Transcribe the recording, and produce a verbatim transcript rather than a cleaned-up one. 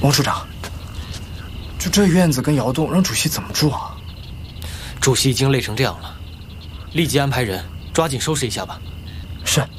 王处长，就这院子跟窑洞，让主席怎么住啊？ 主席已经累成这样了，立即安排人抓紧收拾一下吧。 是。